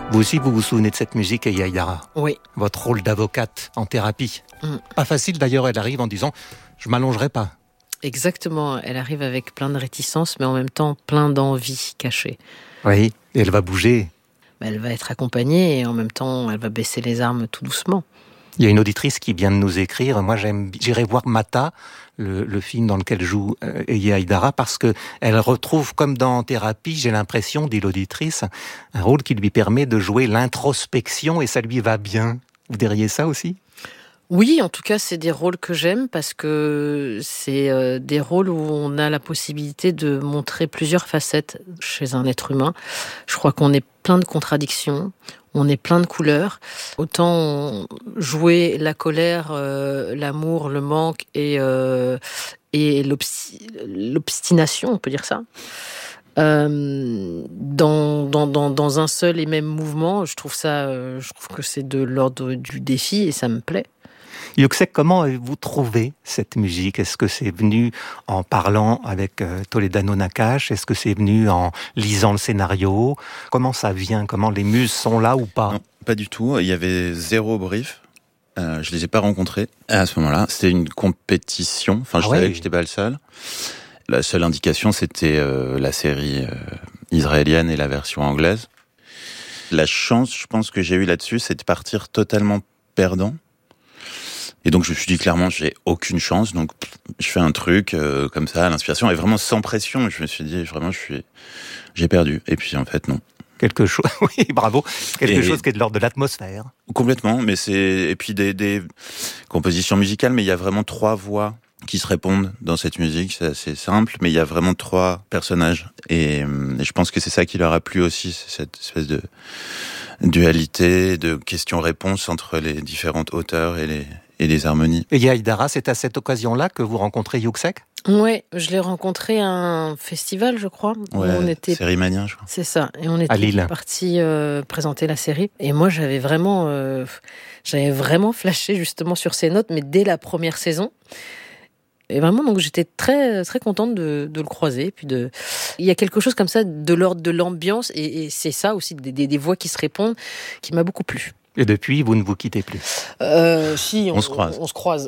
Vous aussi, vous vous souvenez de cette musique, Eya Aïdara? Oui. Votre rôle d'avocate en thérapie. Pas facile d'ailleurs, elle arrive en disant « je m'allongerai pas ». Exactement, elle arrive avec plein de réticences, mais en même temps plein d'envie cachée. Oui, et elle va bouger. Elle va être accompagnée et en même temps, elle va baisser les armes tout doucement. Il y a une auditrice qui vient de nous écrire. Moi, j'irai voir Mata, le film dans lequel joue Eya Aïdara, parce que elle retrouve, comme dans Thérapie, j'ai l'impression, dit l'auditrice, un rôle qui lui permet de jouer l'introspection et ça lui va bien. Vous diriez ça aussi ? Oui, en tout cas, c'est des rôles que j'aime parce que c'est des rôles où on a la possibilité de montrer plusieurs facettes chez un être humain. Je crois qu'on est plein de contradictions, on est plein de couleurs. Autant jouer la colère, l'amour, le manque et l'obstination, on peut dire ça. Dans un seul et même mouvement, je trouve que c'est de l'ordre du défi et ça me plaît. Yuksek, comment avez-vous trouvé cette musique ? Est-ce que c'est venu en parlant avec Toledano Nakache ? Est-ce que c'est venu en lisant le scénario ? Comment ça vient ? Comment les muses sont là ou pas ? Non, pas du tout. Il y avait zéro brief. Je les ai pas rencontrés à ce moment-là. C'était une compétition. Enfin, je savais que j'étais pas le seul. La seule indication, c'était la série israélienne et la version anglaise. La chance, je pense, que j'ai eue là-dessus, c'est de partir totalement perdant. Et donc, je me suis dit clairement, j'ai aucune chance. Donc, je fais un truc comme ça, à l'inspiration, et vraiment sans pression. Je me suis dit, vraiment, j'ai perdu. Et puis, en fait, non. Quelque chose, oui, bravo. Quelque chose qui est de l'ordre de l'atmosphère. Complètement, mais et puis des compositions musicales, mais il y a vraiment 3 voix qui se répondent dans cette musique. C'est assez simple, mais il y a vraiment 3 personnages. Et je pense que c'est ça qui leur a plu aussi, cette espèce de dualité, de questions-réponses entre les différentes hauteurs et les harmonies. Et Eya Aïdara, c'est à cette occasion-là que vous rencontrez Yuksek ? Oui, je l'ai rencontré à un festival, je crois. Ouais, Série Mania, je crois. C'est ça. Et on était partis présenter la série. Et moi, j'avais vraiment flashé justement sur ces notes, mais dès la première saison. Et vraiment, donc j'étais très très contente de le croiser. Puis il y a quelque chose comme ça de l'ordre de l'ambiance, et c'est ça aussi, des voix qui se répondent, qui m'a beaucoup plu. Et depuis, vous ne vous quittez plus. Si, on se croise. On se croise.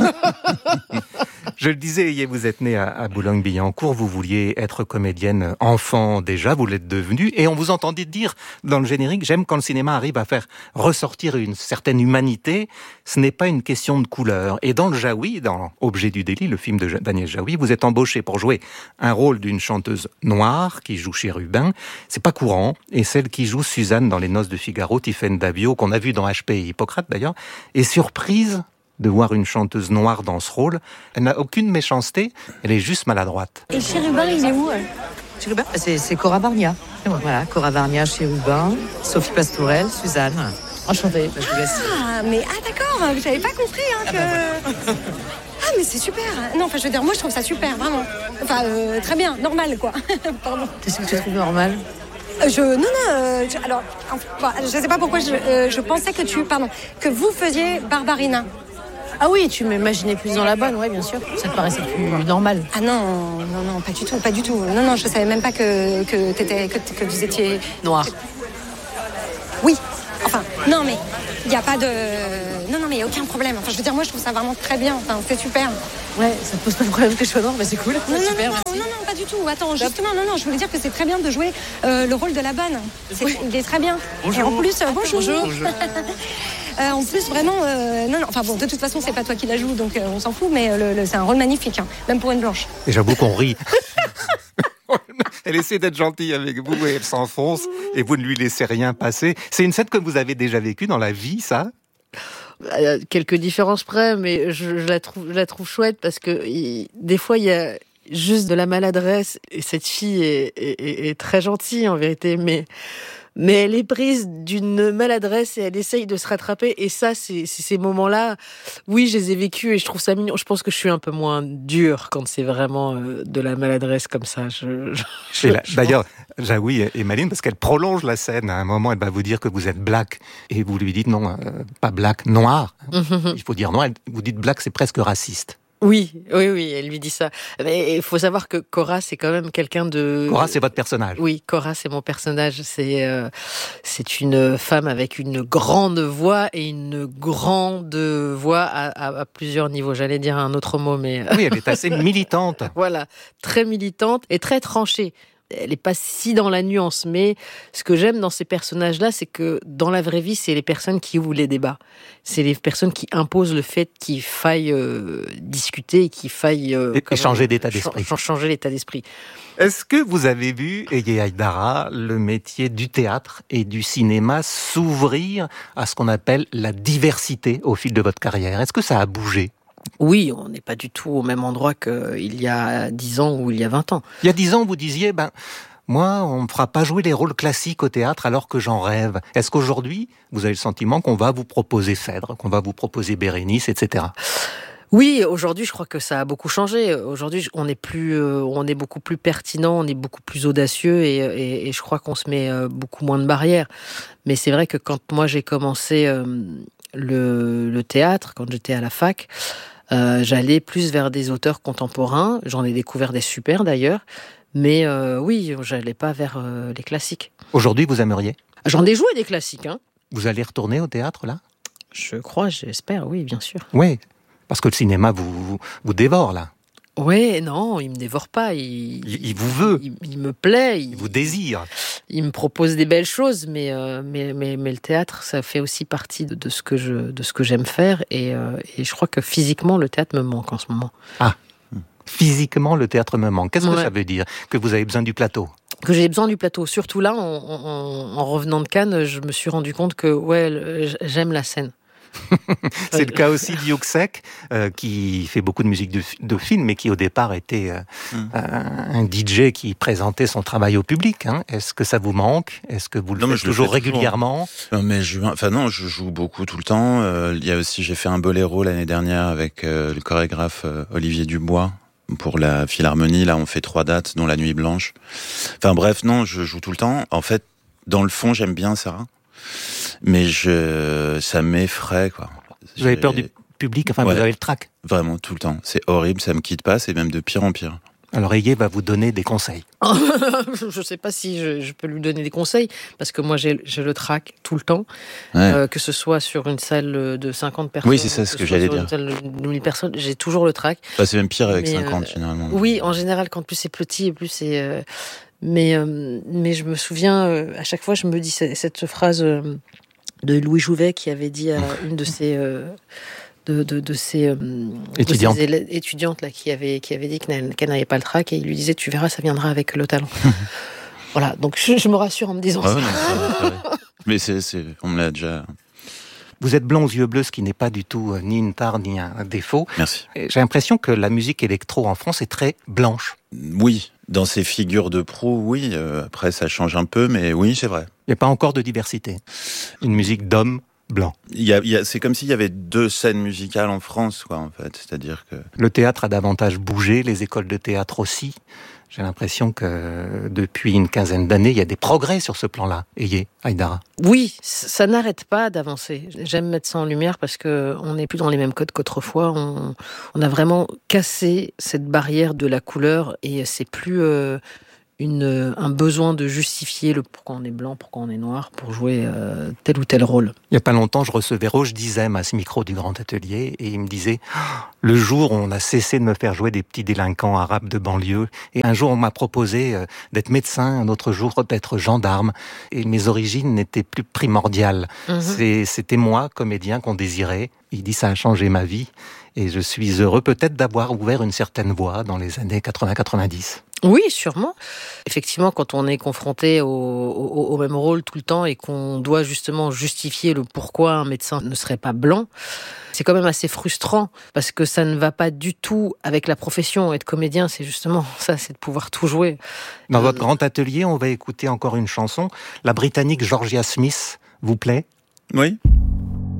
Je le disais, hier, vous êtes née à Boulogne-Billancourt, vous vouliez être comédienne enfant déjà, vous l'êtes devenue, et on vous entendait dire dans le générique, j'aime quand le cinéma arrive à faire ressortir une certaine humanité, ce n'est pas une question de couleur. Et dans le Jaoui, dans Objet du délit, le film de Daniel Jaoui, vous êtes embauchée pour jouer un rôle d'une chanteuse noire qui joue Chérubin, c'est pas courant, et celle qui joue Suzanne dans Les Noces de Figaro, Tiffaine Davio, qu'on a vu dans HP et Hippocrate d'ailleurs, est surprise de voir une chanteuse noire dans ce rôle. Elle n'a aucune méchanceté, elle est juste maladroite. Et Chérubin, il est où Chérubin, c'est Cora Barnia. Voilà, Cora Barnia, Chérubin, Sophie Pastourel, Suzanne. Enchantée, je vous laisse. D'accord, vous n'avez pas compris que... Ah, mais c'est super. Non, enfin, je veux dire, moi, je trouve ça super, vraiment. Enfin, très bien, normal, quoi. Pardon. Qu'est-ce que tu trouves normal ? Alors, je sais pas pourquoi je pensais que vous faisiez Barbarina. Ah oui, tu m'imaginais plus dans la bonne, ouais, bien sûr. Ça te paraissait plus normal. Ah non, pas du tout. Non, je savais même pas que vous étiez noire. Oui. Enfin, non, mais il y a pas de... Non, mais il y a aucun problème. Enfin, je veux dire, moi, je trouve ça vraiment très bien. Enfin, c'est super. Ouais, ça te pose pas de problème que je sois noire, mais c'est cool. Non, super, non, pas du tout. Attends, justement, je voulais dire que c'est très bien de jouer le rôle de la bonne. Il est très bien. Bonjour. Et en plus, bonjour. Bonjour. En plus, vraiment, enfin bon, de toute façon, c'est pas toi qui la joues, donc on s'en fout, mais c'est un rôle magnifique, hein, même pour une blanche. Et j'avoue qu'on rit. Elle essaie d'être gentille avec vous et elle s'enfonce et vous ne lui laissez rien passer. C'est une scène que vous avez déjà vécue dans la vie, ça ? Quelques différences près, mais je la trouve chouette parce que des fois, il y a juste de la maladresse et cette fille est très gentille en vérité, mais elle est prise d'une maladresse et elle essaye de se rattraper. Et ça, c'est ces moments-là, oui, je les ai vécus et je trouve ça mignon. Je pense que je suis un peu moins dure quand c'est vraiment de la maladresse comme ça. D'ailleurs, Jaoui est maligne parce qu'elle prolonge la scène. À un moment, elle va vous dire que vous êtes black. Et vous lui dites non, pas black, noir. Il faut dire noir. Vous dites black, c'est presque raciste. Oui, elle lui dit ça. Mais il faut savoir que Cora, c'est quand même quelqu'un de... Cora, c'est votre personnage. Oui, Cora, c'est mon personnage. C'est une femme avec une grande voix et une grande voix à plusieurs niveaux. J'allais dire un autre mot, mais... Oui, elle est assez militante. Voilà, très militante et très tranchée. Elle n'est pas si dans la nuance, mais ce que j'aime dans ces personnages-là, c'est que dans la vraie vie, c'est les personnes qui ouvrent les débats. C'est les personnes qui imposent le fait qu'il faille discuter et qu'il faille... et changer d'état d'esprit. Changer l'état d'esprit. Est-ce que vous avez vu, Ege Aïdara, le métier du théâtre et du cinéma s'ouvrir à ce qu'on appelle la diversité au fil de votre carrière? Est-ce que ça a bougé? Oui, on n'est pas du tout au même endroit qu'il y a 10 ans ou il y a 20 ans. Il y a 10 ans, vous disiez, moi, on ne me fera pas jouer les rôles classiques au théâtre alors que j'en rêve. Est-ce qu'aujourd'hui, vous avez le sentiment qu'on va vous proposer Phèdre, qu'on va vous proposer Bérénice, etc.? Oui, aujourd'hui, je crois que ça a beaucoup changé. Aujourd'hui, on est beaucoup plus pertinent, on est beaucoup plus audacieux et je crois qu'on se met beaucoup moins de barrières. Mais c'est vrai que quand moi j'ai commencé le théâtre, quand j'étais à la fac, j'allais plus vers des auteurs contemporains. J'en ai découvert des super d'ailleurs. Mais oui, j'allais pas vers les classiques. Aujourd'hui, vous aimeriez? J'en ai joué des classiques. Hein. Vous allez retourner au théâtre, là? Je crois, j'espère, oui, bien sûr. Oui, parce que le cinéma vous dévore, là. Oui, non, il me dévore pas. Il vous veut. Il me plaît. Il vous désire. Il me propose des belles choses, mais le théâtre, ça fait aussi partie de ce que j'aime faire. Et je crois que physiquement, le théâtre me manque en ce moment. Ah, physiquement, le théâtre me manque. Qu'est-ce que ça veut dire? Que vous avez besoin du plateau? Que j'ai besoin du plateau. Surtout là, en revenant de Cannes, je me suis rendu compte que j'aime la scène. C'est le cas aussi d'Yuksek, qui fait beaucoup de musique de film, mais qui au départ était un DJ qui présentait son travail au public. Hein. Est-ce que ça vous manque? Est-ce que vous le faites toujours régulièrement? Non, mais je joue beaucoup tout le temps. Il y a aussi, j'ai fait un boléro l'année dernière avec le chorégraphe Olivier Dubois pour la Philharmonie. Là, on fait 3 dates, dont la Nuit Blanche. Enfin bref, non, je joue tout le temps. En fait, dans le fond, j'aime bien ça. Mais ça m'effraie, quoi. Vous avez peur du public, enfin, vous avez le trac? Vraiment, tout le temps. C'est horrible, ça me quitte pas, c'est même de pire en pire. Alors, Ege va vous donner des conseils. Je sais pas si je peux lui donner des conseils, parce que moi, j'ai le trac tout le temps. Ouais. Que ce soit sur une salle de 50 personnes. Oui, c'est ça ce que j'allais dire. Une salle de 1000 personnes, j'ai toujours le trac. C'est même pire avec 50, finalement. Oui, en général, quand plus c'est petit, plus c'est... Mais je me souviens, à chaque fois, je me dis cette phrase de Louis Jouvet qui avait dit à une de ses étudiantes là, qui avait dit qu'elle n'avait pas le trac, et il lui disait: tu verras, ça viendra avec le talent. Voilà, donc je me rassure en me disant ça. Non, mais on me l'a déjà... Vous êtes blond aux yeux bleus, ce qui n'est pas du tout ni une tare ni un défaut. Merci. J'ai l'impression que la musique électro en France est très blanche. Oui, dans ces figures de proue, oui. Après, ça change un peu, mais oui, c'est vrai. Il n'y a pas encore de diversité. Une musique d'hommes blancs. C'est comme s'il y avait 2 scènes musicales en France, quoi, en fait. C'est-à-dire que... Le théâtre a davantage bougé, les écoles de théâtre aussi. J'ai l'impression que depuis une quinzaine d'années, il y a des progrès sur ce plan-là. Ege Aïdara. Oui, ça n'arrête pas d'avancer. J'aime mettre ça en lumière parce qu'on n'est plus dans les mêmes codes qu'autrefois. On a vraiment cassé cette barrière de la couleur et c'est plus un besoin de justifier le pourquoi on est blanc, pourquoi on est noir, pour jouer tel ou tel rôle. Il n'y a pas longtemps, je recevais Roche Dizem à ce micro du Grand Atelier et il me disait: le jour où on a cessé de me faire jouer des petits délinquants arabes de banlieue, et un jour on m'a proposé d'être médecin, un autre jour d'être gendarme, et mes origines n'étaient plus primordiales. C'était moi, comédien, qu'on désirait. Il dit: ça a changé ma vie et je suis heureux peut-être d'avoir ouvert une certaine voie dans les années 80-90. Oui, sûrement. Effectivement, quand on est confronté au même rôle tout le temps et qu'on doit justement justifier le pourquoi un médecin ne serait pas blanc, c'est quand même assez frustrant parce que ça ne va pas du tout avec la profession. Être comédien, c'est justement ça, c'est de pouvoir tout jouer. Dans votre Grand Atelier, on va écouter encore une chanson. La Britannique Georgia Smith vous plaît? Oui.